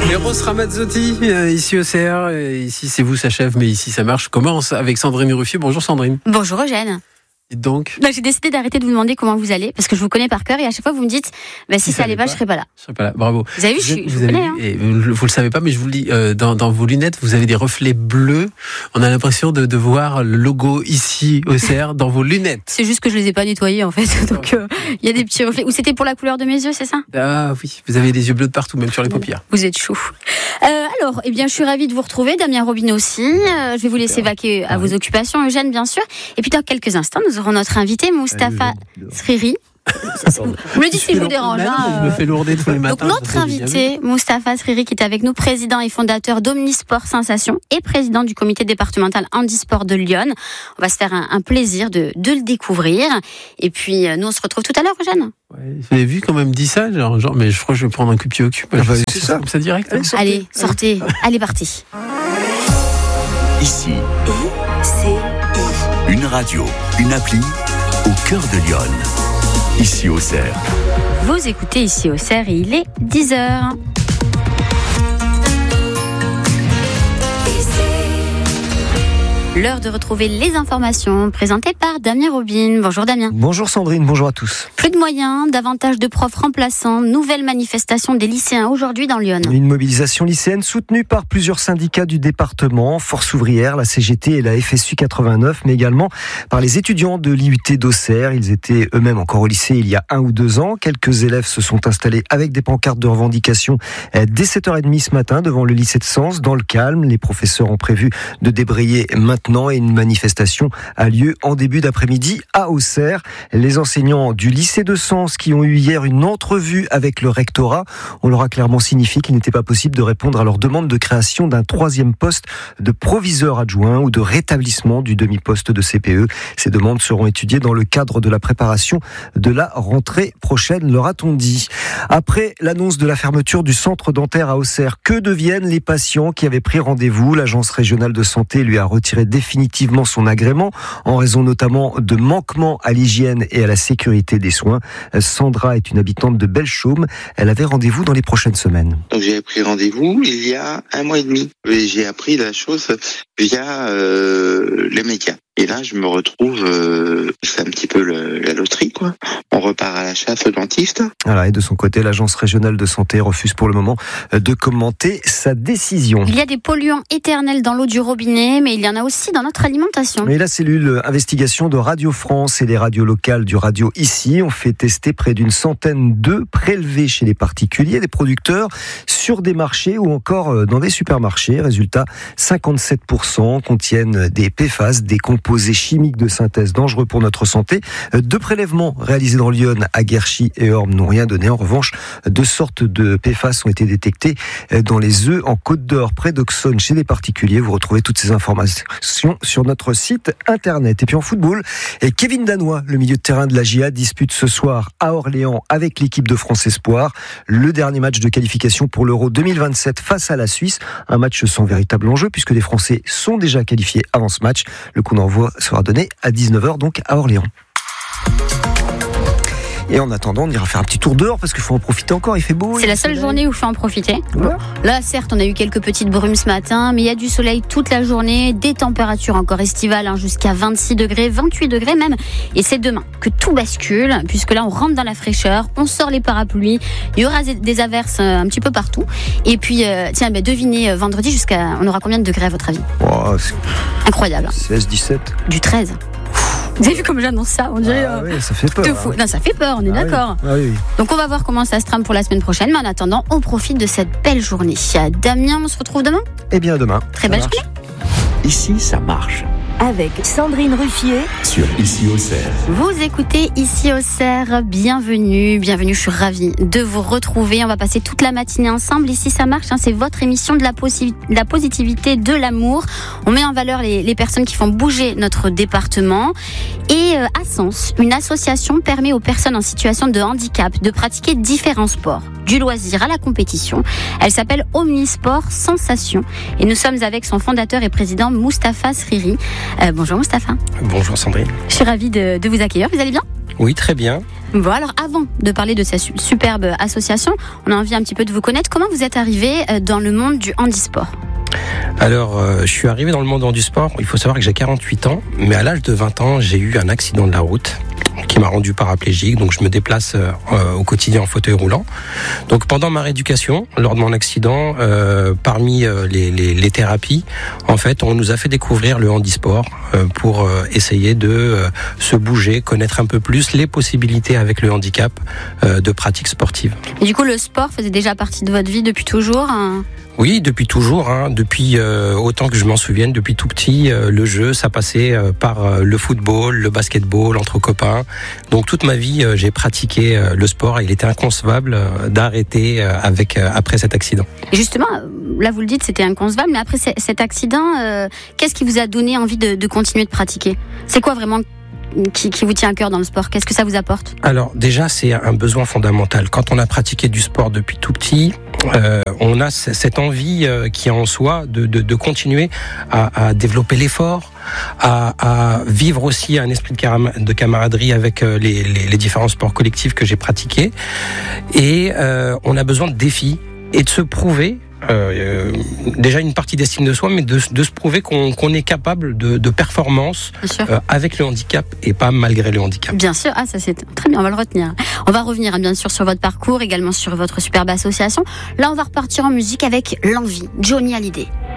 Eros Ramazzotti, ici au CR. Ici, c'est vous, ça chève, mais ici, ça marche. Commence avec Sandrine Ruffier. Bonjour Sandrine. Bonjour Eugène. Et donc J'ai décidé d'arrêter de vous demander comment vous allez, parce que je vous connais par cœur et à chaque fois vous me dites si ça allait pas, je serais pas là. Je serais pas là, bravo. Vous avez vu, je vous connais. Et vous le savez pas, mais je vous le dis, dans vos lunettes, vous avez des reflets bleus. On a l'impression de voir le logo ici au CR dans vos lunettes. C'est juste que je les ai pas nettoyés en fait, donc il y a des petits reflets. Ou c'était pour la couleur de mes yeux, c'est ça? Ah oui, vous avez des yeux bleus de partout, même sur les paupières. Vous êtes chou. Alors, je suis ravie de vous retrouver, Damien Robin aussi. Je vais vous laisser vaquer à vos occupations, Eugène bien sûr. Et puis dans quelques instants, nous aurons notre invité, Moustapha Sriri. Vous me dites si je vous dérange. Je me fais lourder tous les matins. Donc notre invité, Moustapha Sriri, qui est avec nous, président et fondateur d'Omnisport Sensation et président du comité départemental handisport de Lyon. On va se faire un plaisir de le découvrir. Et puis nous, on se retrouve tout à l'heure, Eugène. Ouais, vous avez vu quand même dit ça, genre, mais je crois que je vais prendre un coup de pied au cul. C'est ça, comme ça direct. Allez, sortez. Allez, parti. Ici, une radio, une appli au cœur de Lyon. Ici au CER. Vous écoutez Ici au CER et il est 10h. L'heure de retrouver les informations présentées par Damien Robin. Bonjour Damien. Bonjour Sandrine, bonjour à tous. Plus de moyens, davantage de profs remplaçants, nouvelle manifestation des lycéens aujourd'hui dans Lyon. Une mobilisation lycéenne soutenue par plusieurs syndicats du département, Force ouvrière, la CGT et la FSU 89, mais également par les étudiants de l'IUT d'Auxerre. Ils étaient eux-mêmes encore au lycée il y a 1 ou 2 ans. Quelques élèves se sont installés avec des pancartes de revendication dès 7h30 ce matin devant le lycée de Sens, dans le calme. Les professeurs ont prévu de débrayer maintenant et une manifestation a lieu en début d'après-midi à Auxerre. Les enseignants du lycée de Sens qui ont eu hier une entrevue avec le rectorat, on leur a clairement signifié qu'il n'était pas possible de répondre à leur demande de création d'un 3e poste de proviseur adjoint ou de rétablissement du demi-poste de CPE. Ces demandes seront étudiées dans le cadre de la préparation de la rentrée prochaine, leur a-t-on dit. Après l'annonce de la fermeture du centre dentaire à Auxerre, que deviennent les patients qui avaient pris rendez-vous? L'agence régionale de santé lui a retiré définitivement son agrément en raison notamment de manquements à l'hygiène et à la sécurité des soins. Sandra est une habitante de Belchaume. Elle avait rendez-vous dans les prochaines semaines. Donc j'ai pris rendez-vous il y a 1 mois et demi. Et j'ai appris la chose via les médias. Et là, je me retrouve, c'est un petit peu la loterie, quoi. On repart à la chasse au dentiste. Voilà, et de son côté, l'agence régionale de santé refuse pour le moment de commenter sa décision. Il y a des polluants éternels dans l'eau du robinet, mais il y en a aussi dans notre alimentation. Et la cellule investigation de Radio France et les radios locales du Radio Ici ont fait tester près d'une centaine d'œufs prélevés chez les particuliers, des producteurs, sur des marchés ou encore dans des supermarchés. Résultat, 57% contiennent des PFAS, des composés chimiques de synthèse dangereux pour notre santé. 2 prélèvements réalisés dans Lyon, à Guerchy et Orme n'ont rien donné. En revanche, 2 sortes de PFAS ont été détectées dans les œufs en Côte d'Or, près d'Auxonne, chez les particuliers. Vous retrouvez toutes ces informations sur notre site internet. Et puis en football, Kevin Danois, le milieu de terrain de la GIA, dispute ce soir à Orléans avec l'équipe de France Espoir le dernier match de qualification pour l'Euro 2027 face à la Suisse. Un match sans véritable enjeu puisque les Français sont déjà qualifiés avant ce match. Le coup d'envoi sera donné à 19h donc à Orléans. Et en attendant, on ira faire un petit tour dehors parce qu'il faut en profiter encore, il fait beau. C'est la seule journée où il faut en profiter. Ouais. Là, certes, on a eu quelques petites brumes ce matin, mais il y a du soleil toute la journée, des températures encore estivales jusqu'à 26 degrés, 28 degrés même. Et c'est demain que tout bascule, puisque là, on rentre dans la fraîcheur, on sort les parapluies, il y aura des averses un petit peu partout. Et puis, devinez, vendredi, on aura combien de degrés à votre avis? Incroyable. 16, 17. Du 13. Vous avez vu comme j'annonce ça? On dirait. Oui, ça fait peur. Non, ça fait peur, on est d'accord. Oui. Donc on va voir comment ça se trame pour la semaine prochaine. Mais en attendant, on profite de cette belle journée. Damien, on se retrouve demain? Eh bien, demain. Très belle journée. Ici, ça marche. Avec Sandrine Ruffier Sur Ici au CER. Vous écoutez Ici au CER, bienvenue, je suis ravie de vous retrouver. On va passer toute la matinée ensemble. Ici ça marche, c'est votre émission de la positivité, de l'amour. On met en valeur les personnes qui font bouger notre département. Et à Sens, une association permet aux personnes en situation de handicap de pratiquer différents sports, du loisir à la compétition. Elle s'appelle Omnisport Sensation. Et nous sommes avec son fondateur et président Moustapha Sriri. Bonjour Moustapha. Bonjour Sandrine. Je suis ravie de vous accueillir. Vous allez bien ? Oui, très bien. Bon, alors avant de parler de cette superbe association, on a envie un petit peu de vous connaître. Comment vous êtes arrivé dans le monde du handisport ? Alors, je suis arrivé dans le monde du sport. Il faut savoir que j'ai 48 ans, mais à l'âge de 20 ans, j'ai eu un accident de la route qui m'a rendu paraplégique. Donc, je me déplace au quotidien en fauteuil roulant. Donc, pendant ma rééducation, lors de mon accident, parmi les thérapies, en fait, on nous a fait découvrir le handisport pour essayer de se bouger, connaître un peu plus les possibilités avec le handicap de pratique sportive. Et du coup, le sport faisait déjà partie de votre vie depuis toujours ? Oui, depuis toujours, depuis autant que je m'en souvienne, depuis tout petit, le jeu, ça passait par le football, le basketball, entre copains. Donc toute ma vie, j'ai pratiqué le sport et il était inconcevable d'arrêter après cet accident. Et justement, là vous le dites, c'était inconcevable, mais après cet accident, qu'est-ce qui vous a donné envie de continuer de pratiquer ? C'est quoi vraiment qui vous tient à cœur dans le sport ? Qu'est-ce que ça vous apporte ? Alors déjà, c'est un besoin fondamental. Quand on a pratiqué du sport depuis tout petit, on a cette envie qui est en soi de continuer à développer l'effort, à vivre aussi un esprit de camaraderie avec les différents sports collectifs que j'ai pratiqués. Et on a besoin de défis et de se prouver. Déjà une partie d'estime de soi, mais de se prouver qu'on est capable de performance avec le handicap et pas malgré le handicap. Bien sûr, ça c'est très bien, on va le retenir. On va revenir bien sûr sur votre parcours, également sur votre superbe association. Là on va repartir en musique avec L'Envie, Johnny Hallyday.